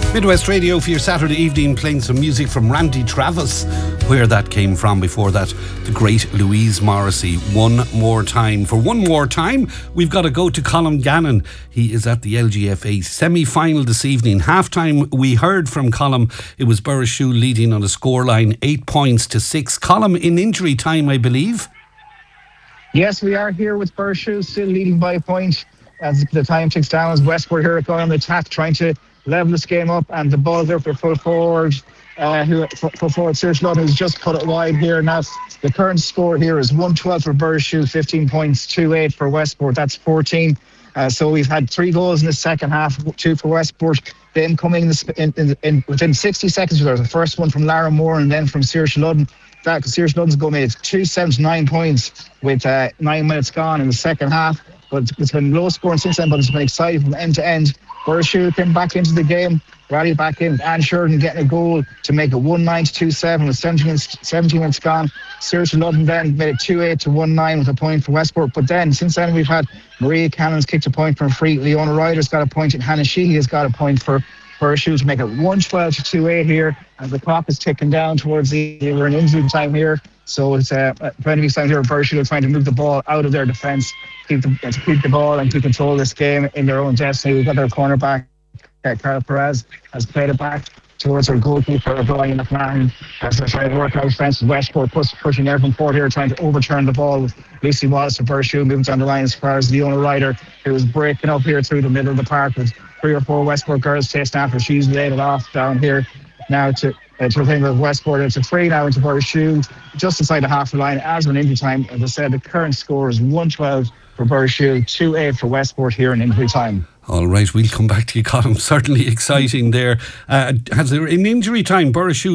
Midwest Radio for your Saturday evening, playing some music from Randy Travis. Where that came from before that, the great Louise Morrissey. One More Time. For one more time, we've got to go to Colm Gannon. He is at the LGFA semi-final this evening. Half-time, we heard from Colm. It was Burrishoe leading on a scoreline 8 points to 6. Colm in injury time, I believe. Yes, we are here with Burrishoe still leading by a point as the time ticks down, as Westport here going on the attack, trying to level this game up, and the ball there for full forward, Saoirse Ludden, who's just put it wide here. Now, the current score here is 112 for Burrishoe, 15 points, 2-8 for Westport. That's 14. So we've had 3 goals in the second half, 2 for Westport. Then coming in within 60 seconds, there was the first one from Lara Moore and then from Saoirse Ludden. Saoirse Ludden's goal made 279 points with 9 minutes gone in the second half. But it's been low scoring since then, but it's been exciting from end to end. Burrishoe came back into the game, rallied back in. Anne Sheridan getting a goal to make it 1-9 to 2-7 with 17 minutes gone. Saoirse Ludden then made it 2-8 to 1-9 with a point for Westport. But then, since then, we've had Maria Cannon's kicked a point from free. Leona Ryder's got a point, and Hannah Sheehy has got a point for Burrishoe to make it 112 to 2-8 here. And the clock is ticking down towards we're in injury time here. So it's plenty of time here. Burrishoe trying to move the ball out of their defence, keep the ball and to control this game in their own destiny. We've got their cornerback, Carl Perez, has played it back towards her goalkeeper, Brian McMahon, as they're trying to work out defence. Westport pushing everyone forward here, trying to overturn the ball with Lucy Wallace for Burrishoe, moving down the line as far as Leona Ryder, who was breaking up here through the middle of the park with 3 or 4 Westport girls chasing after. She's laid it off down here now to the thing with Westport. It's a free now into Burrishoe, just inside the half line as an injury time. As I said, the current score is 112 for Burrishoe, 2-8 for Westport here in injury time. All right, we'll come back to you, Colm. Certainly exciting there. Has there in injury time, Burrishoe